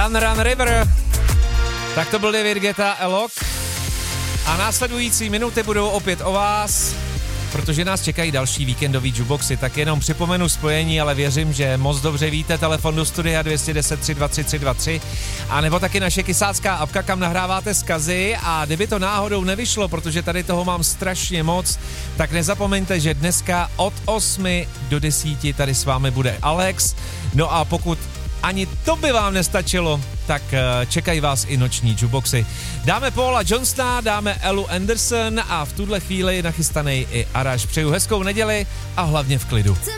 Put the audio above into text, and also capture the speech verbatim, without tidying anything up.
Run Run River. Tak to byl David Guetta, Elok. A následující minuty budou opět o vás, protože nás čekají další víkendový jukeboxy, tak jenom připomenu spojení, ale věřím, že moc dobře víte, telefon do studia dvě jedna nula tři dva tři tři dva tři, a nebo taky naše kysácká apka, kam nahráváte vzkazy, a kdyby to náhodou nevyšlo, protože tady toho mám strašně moc, tak nezapomeňte, že dneska od osmi do desíti tady s vámi bude Alex, no a pokud ani to by vám nestačilo, tak čekají vás i noční jukeboxy. Dáme Paula Johnsona, dáme Elu Anderson a v tuhle chvíli nachystanej i Arash. Přeju hezkou neděli a hlavně v klidu.